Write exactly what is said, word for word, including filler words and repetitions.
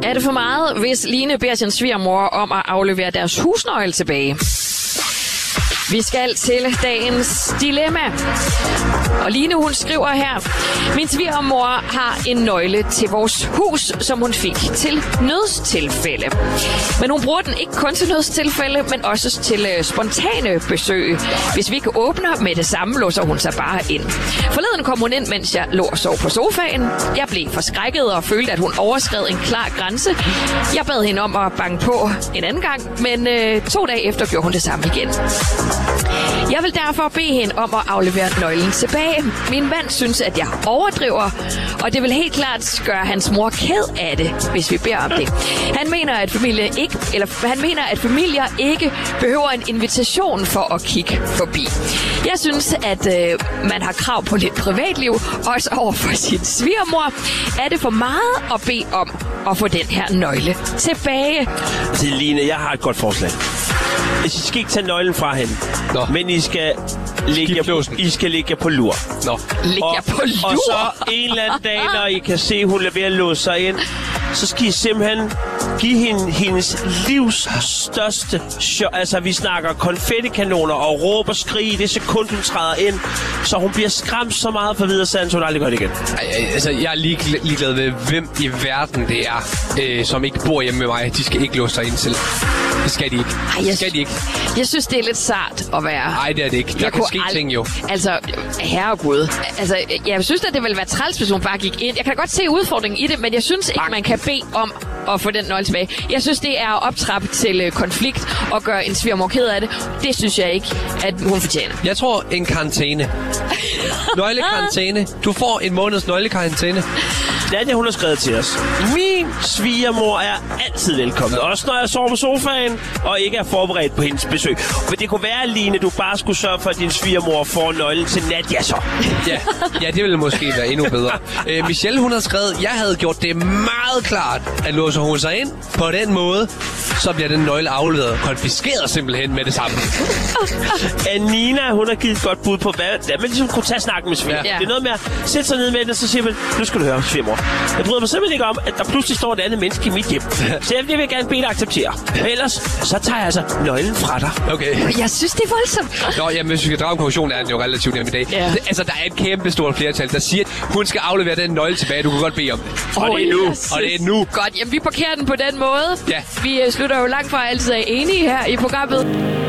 Er det for meget, hvis Line beder sin svigermor om at aflevere deres husnøgle tilbage? Vi skal til dagens dilemma. Og Line, hun skriver her: Min svigermor har en nøgle til vores hus, som hun fik til nødstilfælde. Men hun bruger den ikke kun til nødstilfælde, men også til uh, spontane besøg. Hvis vi ikke åbner med det samme, låser hun sig bare ind. Forleden kom hun ind, mens jeg lå og sov på sofaen. Jeg blev forskrækket og følte, at hun overskred en klar grænse. Jeg bad hende om at banke på en anden gang, men uh, to dage efter gjorde hun det samme igen. Jeg vil derfor bede hende om at aflevere nøglen tilbage. Min mand synes, at jeg overdriver, og det vil helt klart gøre hans mor ked af det, hvis vi beder om det. Han mener, at familie ikke, eller han mener, at familier ikke behøver en invitation for at kigge forbi. Jeg synes, at øh, man har krav på lidt privatliv, også over for sin svigermor. Er det for meget at bede om at få den her nøgle tilbage? Til Line, jeg har et godt forslag. I skal ikke tage nøglen fra hende, Nå. men I skal lægge jer på, I skal lægge jer på lur. Nå. Lægge jer på lur? Og så en eller anden dag, når I kan se, at hun er ved at låse sig ind, så skal I simpelthen give hende hendes livs største show. Altså, vi snakker konfettikanoner og råb og skrig i det sekund, hun træder ind, så hun bliver skræmt så meget for videre sandt, så hun aldrig gør det igen. Ej, altså, jeg er lige ligeglad med, hvem i verden det er, øh, som ikke bor hjemme med mig. De skal ikke låse sig ind til. Det skal de ikke. Ej, jeg, skal de ikke. Jeg synes, det er lidt sart at være... Nej, det er det ikke. Der jeg kan ske ald- ting jo. Altså, herregud. Altså, jeg synes, at det ville være træls, hvis hun bare gik ind. Jeg kan godt se udfordringen i det, men jeg synes ikke, man kan bede om at få den nøgle tilbage. Jeg synes, det er at optrappe til konflikt og gøre en svigermor ked af det. Det synes jeg ikke, at hun fortjener. Jeg tror, en karantæne. Nøglekarantæne. Du får en måneds nøglekarantæne. Nadia, hun har skrevet til os: Min svigermor er altid velkommen. Også når jeg sover på sofaen og ikke er forberedt på hendes besøg. Men det kunne være, Line, du bare skulle sørge for, at din svigermor får nøglen til Nadia så. Ja, ja, det ville måske være endnu bedre. Øh, Michelle, hun har skrevet: Jeg havde gjort det meget klart, at låser hun sig ind på den måde, så bliver den nøgle afleveret konfiskeret simpelthen med det samme. Anina, hun har givet et godt bud på, hvad man ligesom kunne tage snakken med sviger. Ja. Det er noget med at sætte sig ned med den, og så siger man: Nu skal du høre, svigermor. Jeg bryder mig simpelthen ikke om, at der pludselig står et andet menneske i mit hjem. Så jeg vil gerne bede dig acceptere. Ellers, så tager jeg altså nøglen fra dig. Okay. Jeg synes, det er voldsomt. Nå, jamen, hvis vi skal drage en konklusion, er den jo relativt nem i dag. Ja. Det, altså, der er et kæmpe stort flertal, der siger, at hun skal aflevere den nøgle tilbage. Du kan godt bede om det. Oh, og det er nu. Yes. Og det er nu. Godt, jamen vi parkerer den på den måde. Ja. Vi slutter jo langt fra altid er enige her i programmet.